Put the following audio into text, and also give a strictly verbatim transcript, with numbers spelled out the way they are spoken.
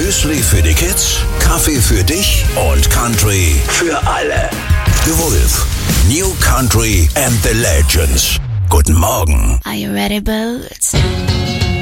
Müsli für die Kids, Kaffee für dich und Country für alle. The Wolf, New Country and the Legends. Guten Morgen. Are you ready, Boots?